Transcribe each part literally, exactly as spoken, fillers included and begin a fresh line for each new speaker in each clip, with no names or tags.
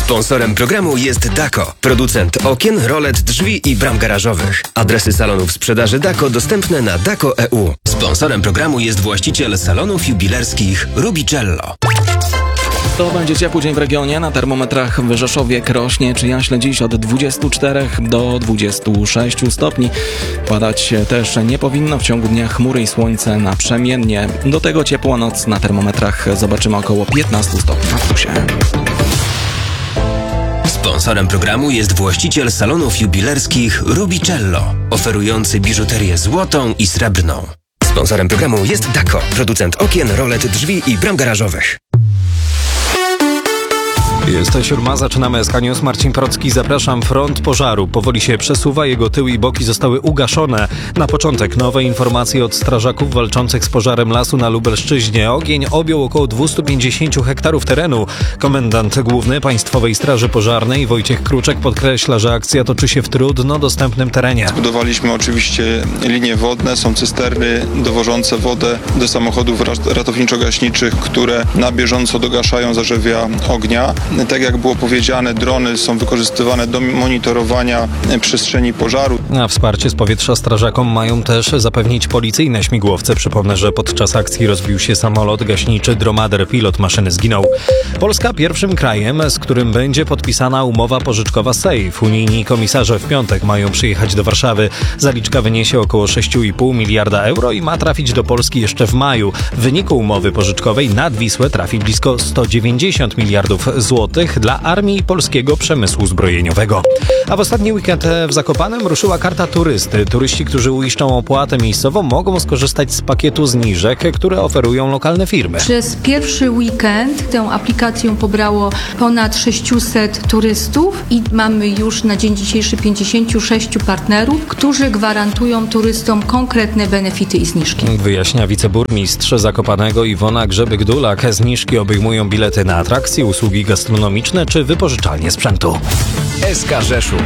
Sponsorem programu jest Dako, producent okien, rolet, drzwi i bram garażowych. Adresy salonów sprzedaży Dako dostępne na dako kropka e u. Sponsorem programu jest właściciel salonów jubilerskich Rubicello.
To będzie ciepły dzień w regionie. Na termometrach w Rzeszowie, Krośnie czy Jaśle dziś od dwudziestu czterech do dwudziestu sześciu stopni. Padać też nie powinno, w ciągu dnia chmury i słońce naprzemiennie. Do tego ciepła noc, na termometrach zobaczymy około piętnastu stopni w plusie.
Sponsorem programu jest właściciel salonów jubilerskich Rubicello, oferujący biżuterię złotą i srebrną. Sponsorem programu jest Dako, producent okien, rolet, drzwi i bram garażowych.
Jest to siódma, zaczynamy S K News. Marcin Procki, zapraszam. Front pożaru powoli się przesuwa, jego tył i boki zostały ugaszone. Na początek nowe informacje od strażaków walczących z pożarem lasu na Lubelszczyźnie. Ogień objął około dwieście pięćdziesiąt hektarów terenu. Komendant główny Państwowej Straży Pożarnej Wojciech Kruczek podkreśla, że akcja toczy się w trudno dostępnym terenie.
Zbudowaliśmy oczywiście linie wodne, są cysterny dowożące wodę do samochodów ratowniczo-gaśniczych, które na bieżąco dogaszają zarzewia ognia. Tak jak było powiedziane, drony są wykorzystywane do monitorowania przestrzeni pożaru.
A wsparcie z powietrza strażakom mają też zapewnić policyjne śmigłowce. Przypomnę, że podczas akcji rozbił się samolot gaśniczy Dromader. Pilot maszyny zginął. Polska pierwszym krajem, z którym będzie podpisana umowa pożyczkowa Safe. Unijni komisarze w piątek mają przyjechać do Warszawy. Zaliczka wyniesie około sześć i pół miliarda euro i ma trafić do Polski jeszcze w maju. W wyniku umowy pożyczkowej nad Wisłę trafi blisko sto dziewięćdziesiąt miliardów złotych dla armii i polskiego przemysłu zbrojeniowego. A w ostatni weekend w Zakopanem ruszyła karta turysty. Turyści, którzy uiszczą opłatę miejscową, mogą skorzystać z pakietu zniżek, które oferują lokalne firmy.
Przez pierwszy weekend tę aplikację pobrało ponad sześciuset turystów i mamy już na dzień dzisiejszy pięćdziesięciu sześciu partnerów, którzy gwarantują turystom konkretne benefity i zniżki.
Wyjaśnia wiceburmistrz Zakopanego Iwona Grzebyk-Dulak. Zniżki obejmują bilety na atrakcje, usługi gastronomiczne czy wypożyczalnie sprzętu.
S K Rzeszów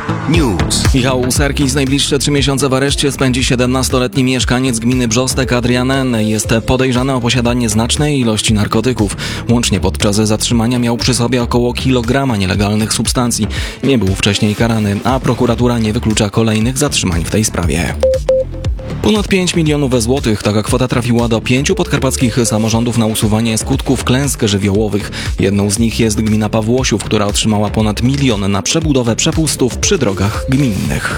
News.
Michał Serkis najbliższe trzy miesiące w areszcie spędzi siedemnastoletni mieszkaniec gminy Brzostek Adrian N. Jest podejrzany o posiadanie znacznej ilości narkotyków. Łącznie podczas zatrzymania miał przy sobie około kilograma nielegalnych substancji. Nie był wcześniej karany, a prokuratura nie wyklucza kolejnych zatrzymań w tej sprawie. Ponad pięć milionów złotych. Taka kwota trafiła do pięciu podkarpackich samorządów na usuwanie skutków klęsk żywiołowych. Jedną z nich jest gmina Pawłosiów, która otrzymała ponad milion na przebudowę przepustów przy drogach gminnych.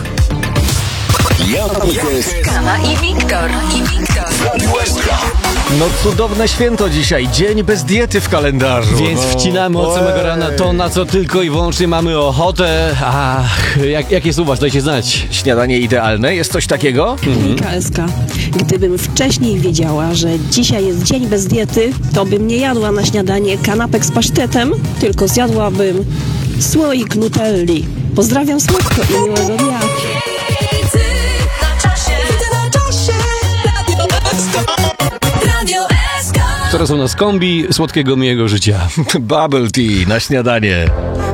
Kama i Wiktor. I Wiktor.
No cudowne święto dzisiaj, dzień bez diety w kalendarzu.
Więc
no.
wcinamy od samego rana to, na co tylko i wyłącznie mamy ochotę. Ach, jak, jakie słowa, dajcie znać.
Śniadanie idealne, jest coś takiego?
K S K. Gdybym wcześniej wiedziała, że dzisiaj jest dzień bez diety, to bym nie jadła na śniadanie kanapek z pasztetem, tylko zjadłabym słoik nutelli. Pozdrawiam słodko i miłego dnia.
Teraz u nas kombi słodkiego miłego życia.
Bubble tea na śniadanie.